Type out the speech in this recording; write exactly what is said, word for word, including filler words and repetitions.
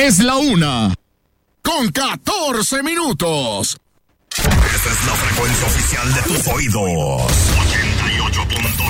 Es la una. Con catorce minutos. Esta es la frecuencia oficial de tus oídos. ochenta y ocho punto